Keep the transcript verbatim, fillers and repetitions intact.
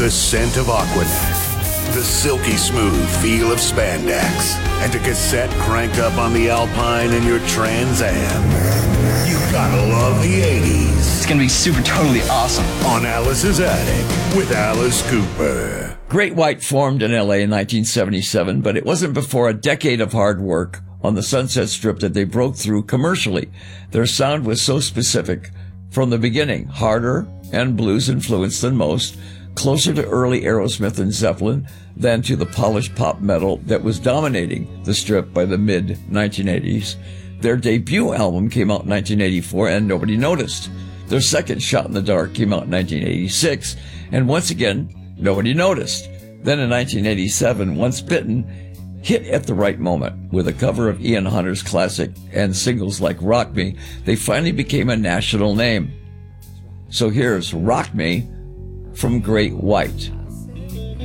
the scent of Aquanet, the silky smooth feel of spandex, and a cassette cranked up on the Alpine in your Trans Am. You gotta love the eighties. It's gonna be super totally awesome. On Alice's Attic with Alice Cooper. Great White formed in L A in nineteen seventy-seven, but it wasn't before a decade of hard work on the Sunset Strip that they broke through commercially. Their sound was so specific from the beginning, harder and blues influenced than most, closer to early Aerosmith and Zeppelin than to the polished pop metal that was dominating the Strip by the mid nineteen eighties. Their debut album came out in nineteen eighty-four and nobody noticed. Their second, Shot in the Dark, came out in nineteen eighty-six, and once again, nobody noticed. Then in nineteen eighty-seven, Once Bitten hit at the right moment. With a cover of Ian Hunter's classic and singles like Rock Me, they finally became a national name. So here's Rock Me from Great White.